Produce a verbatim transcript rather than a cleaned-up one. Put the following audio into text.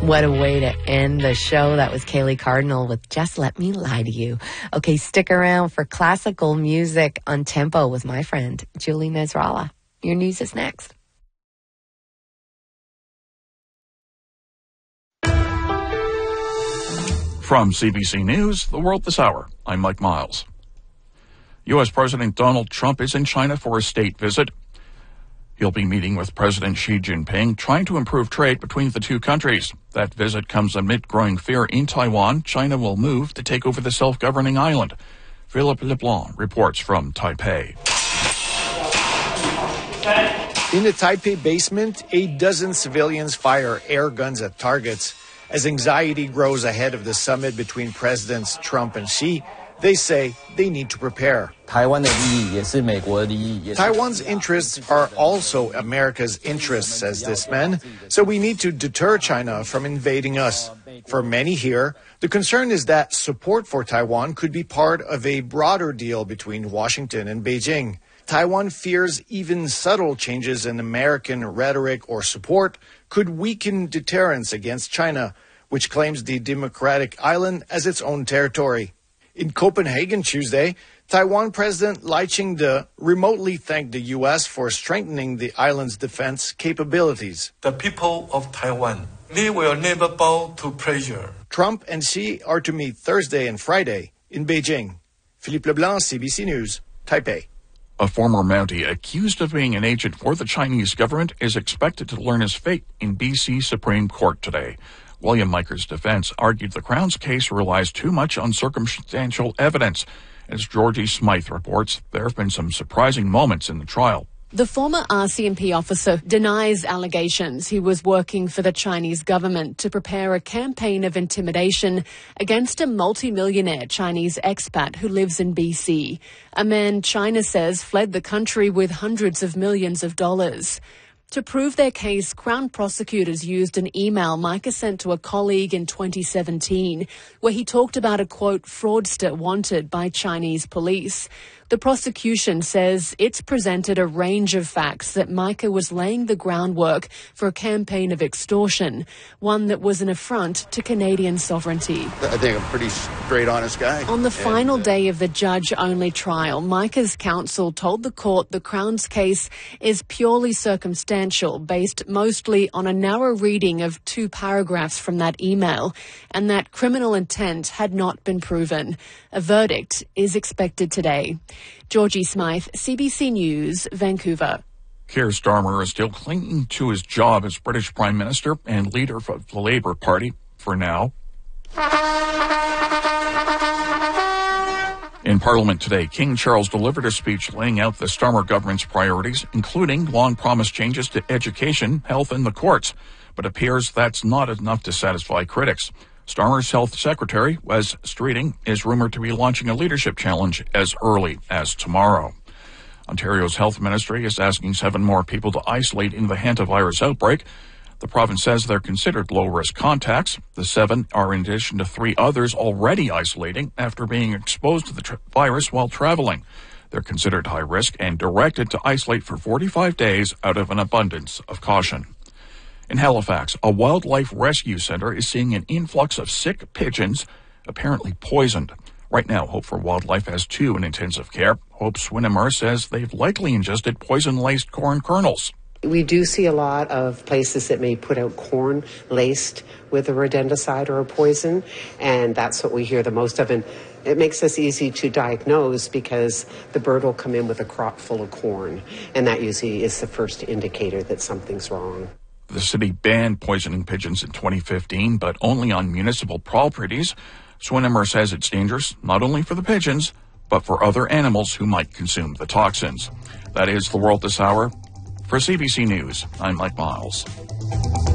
What a way to end the show. That was Kaylee Cardinal with Just Let Me Lie to You. Okay, stick around for classical music on Tempo with my friend, Julie Nasrallah. Your news is next. From C B C News, The World This Hour, I'm Mike Miles. U S President Donald Trump is in China for a state visit. He'll be meeting with President Xi Jinping, trying to improve trade between the two countries. That visit comes amid growing fear in Taiwan China will move to take over the self-governing island. Philippe Leblanc reports from Taipei. In the Taipei basement, a dozen civilians fire air guns at targets. As anxiety grows ahead of the summit between Presidents Trump and Xi, they say they need to prepare. Taiwan's interests are also America's interests, says this man, so we need to deter China from invading us. For many here, the concern is that support for Taiwan could be part of a broader deal between Washington and Beijing. Taiwan fears even subtle changes in American rhetoric or support could weaken deterrence against China, which claims the democratic island as its own territory. In Copenhagen Tuesday, Taiwan President Lai Ching-te remotely thanked the U S for strengthening the island's defense capabilities. The people of Taiwan, they will never bow to pressure. Trump and Xi are to meet Thursday and Friday in Beijing. Philippe Leblanc, C B C News, Taipei. A former Mountie accused of being an agent for the Chinese government is expected to learn his fate in B C Supreme Court today. William Miker's defense argued the Crown's case relies too much on circumstantial evidence. As Georgie Smythe reports, there have been some surprising moments in the trial. The former R C M P officer denies allegations he was working for the Chinese government to prepare a campaign of intimidation against a multimillionaire Chinese expat who lives in B C, a man China says fled the country with hundreds of millions of dollars. To prove their case, Crown prosecutors used an email Miker sent to a colleague in twenty seventeen, where he talked about a, quote, fraudster wanted by Chinese police. The prosecution says it's presented a range of facts that Miker was laying the groundwork for a campaign of extortion, one that was an affront to Canadian sovereignty. I think I'm a pretty straight, honest guy. On the and, final uh, day of the judge-only trial, Miker's counsel told the court the Crown's case is purely circumstantial, based mostly on a narrow reading of two paragraphs from that email, and that criminal intent had not been proven. A verdict is expected today. Georgie Smythe, C B C News, Vancouver. Keir Starmer is still clinging to his job as British Prime Minister and leader of the Labour Party for now. In Parliament today, King Charles delivered a speech laying out the Starmer government's priorities, including long-promised changes to education, health, and the courts. But appears that's not enough to satisfy critics. Starmer's health secretary, Wes Streeting, is rumored to be launching a leadership challenge as early as tomorrow. Ontario's health ministry is asking seven more people to isolate in the hantavirus outbreak. The province says they're considered low-risk contacts. The seven are in addition to three others already isolating after being exposed to the tra- virus while traveling. They're considered high risk and directed to isolate for forty-five days out of an abundance of caution. In Halifax, a wildlife rescue center is seeing an influx of sick pigeons, apparently poisoned. Right now, Hope for Wildlife has two in intensive care. Hope Swinnemer says they've likely ingested poison-laced corn kernels. We do see a lot of places that may put out corn laced with a rodenticide or a poison, and that's what we hear the most of. And it makes us easy to diagnose because the bird will come in with a crop full of corn, and that usually is the first indicator that something's wrong. The city banned poisoning pigeons in twenty fifteen, but only on municipal properties. Swinnemer says it's dangerous not only for the pigeons, but for other animals who might consume the toxins. That is The World This Hour. For C B C News, I'm Mike Miles.